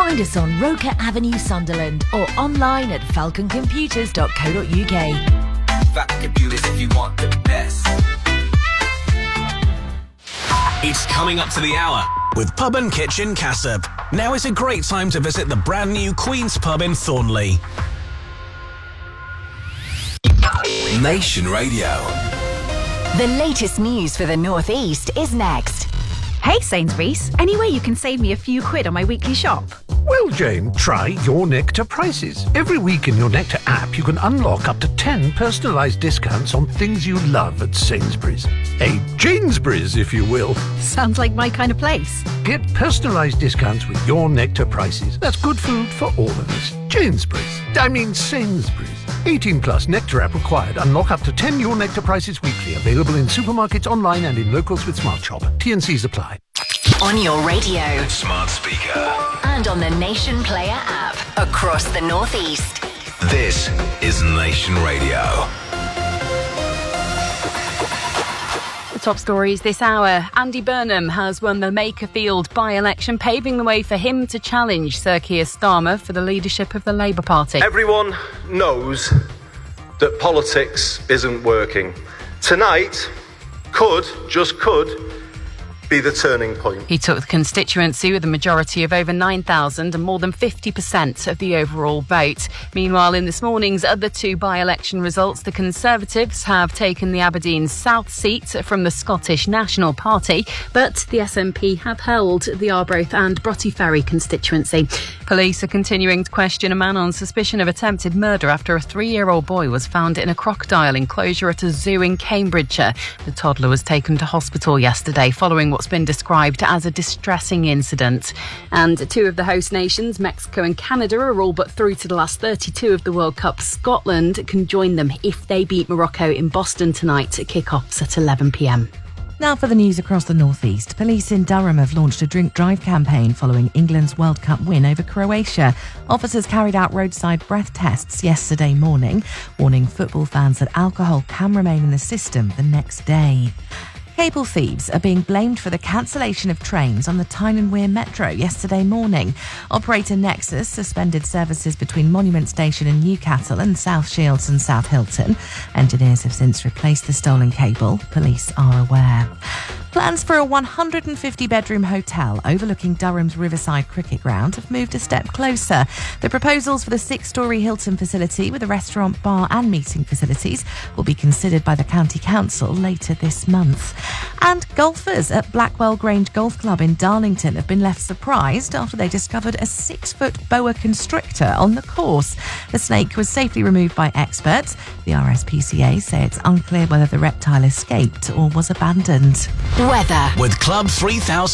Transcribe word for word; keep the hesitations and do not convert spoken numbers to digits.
Find us on Roker Avenue, Sunderland, or online at falcon computers dot co dot uk. Falcon Computers, if you want the best. It's coming up to the hour with Pub and Kitchen Cassop. Now is a great time to visit the brand new Queen's Pub in Thornley. Nation Radio. The latest news for the North East is next. Hey Sainsbury's, any way you can save me a few quid on my weekly shop? Well, Jane, try Your Nectar prices. Every week in Your Nectar app, you can unlock up to ten personalised discounts on things you love at Sainsbury's. A Janesbury's, if you will. Sounds like my kind of place. Get personalised discounts with Your Nectar prices. That's good food for all of us. Janesbury's. I mean Sainsbury's. eighteen plus Nectar app required. Unlock up to ten Your Nectar prices weekly. Available in supermarkets, online and in locals with Smart Shop. T and Cs apply. On your radio. Smart speaker. And on the Nation Player app. Across the North East. This is Nation Radio. The top stories this hour. Andy Burnham has won the Makerfield by-election, paving the way for him to challenge Sir Keir Starmer for the leadership of the Labour Party. Everyone knows that politics isn't working. Tonight could, just could, be the turning point. He took the constituency with a majority of over nine thousand and more than fifty percent of the overall vote. Meanwhile, in this morning's other two by-election results, the Conservatives have taken the Aberdeen South seat from the Scottish National Party, but the S N P have held the Arbroath and Broughty Ferry constituency. Police are continuing to question a man on suspicion of attempted murder after a three-year-old boy was found in a crocodile enclosure at a zoo in Cambridgeshire. The toddler was taken to hospital yesterday following what's been described as a distressing incident. And two of the host nations, Mexico and Canada, are all but through to the last thirty-two of the World Cup. Scotland can join them if they beat Morocco in Boston tonight at kick-offs at eleven p m. Now for the news across the North East. Police in Durham have launched a drink drive campaign following England's World Cup win over Croatia. Officers carried out roadside breath tests yesterday morning, warning football fans that alcohol can remain in the system the next day. Cable thieves are being blamed for the cancellation of trains on the Tyne and Wear Metro yesterday morning. Operator Nexus suspended services between Monument Station and Newcastle and South Shields and South Hilton. Engineers have since replaced the stolen cable. Police are aware. Plans for a one hundred fifty bedroom hotel overlooking Durham's Riverside Cricket Ground have moved a step closer. The proposals for the six-storey Hilton facility with a restaurant, bar and meeting facilities will be considered by the County Council later this month. And golfers at Blackwell Grange Golf Club in Darlington have been left surprised after they discovered a six-foot boa constrictor on the course. The snake was safely removed by experts. The R S P C A say it's unclear whether the reptile escaped or was abandoned. Weather. With Club three thousand